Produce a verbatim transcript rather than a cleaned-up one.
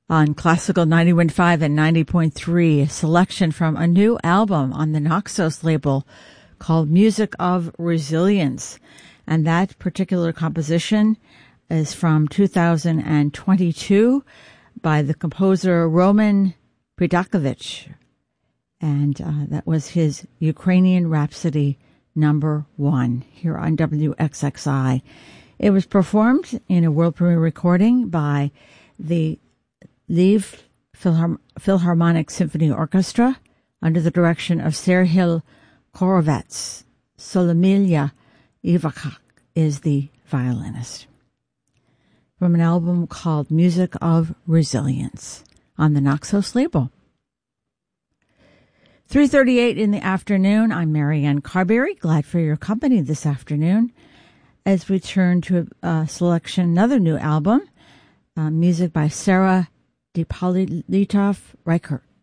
On Classical ninety-one point five and ninety point three, a selection from a new album on the Naxos label called Music of Resilience. And that particular composition is from two thousand twenty-two by the composer Roman Pridakovich. And uh, that was his Ukrainian Rhapsody number one here on W X X I. It was performed in a world premiere recording by the Lviv Philhar- Philharmonic Symphony Orchestra under the direction of Serhiy Korovets. Solomilia Ivakak is the violinist. From an album called Music of Resilience on the Naxos label. three thirty-eight in the afternoon. I'm Marianne Carberry. Glad for your company this afternoon as we turn to a, a selection, another new album, uh, music by Sarah Dipolitov Reichert.